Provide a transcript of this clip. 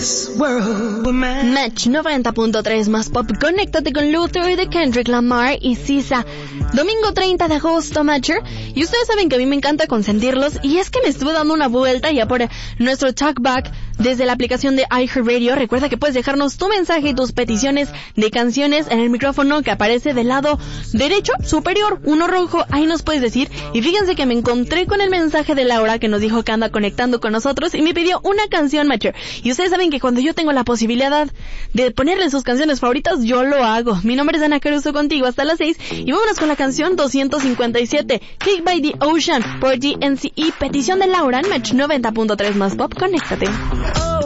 Match 90.3 más pop. Conéctate con Luther de Kendrick Lamar y SZA. Domingo 30 de agosto, Matcher. Y ustedes saben que a mí me encanta consentirlos. Y es que me estuve dando una vuelta ya por nuestro talkback desde la aplicación de iHeartRadio. Recuerda que puedes dejarnos tu mensaje y tus peticiones de canciones en el micrófono que aparece del lado derecho superior, uno rojo. Ahí nos puedes decir. Y fíjense que me encontré con el mensaje de Laura, que nos dijo que anda conectando con nosotros y me pidió una canción, Matcher. Y ustedes saben que cuando yo tengo la posibilidad de ponerle sus canciones favoritas, yo lo hago. Mi nombre es Ana Caruso, contigo hasta las 6. Y vámonos con la canción 257, Kick by the Ocean, por GNCE, petición de Laura en Match 90.3 más pop. Conéctate.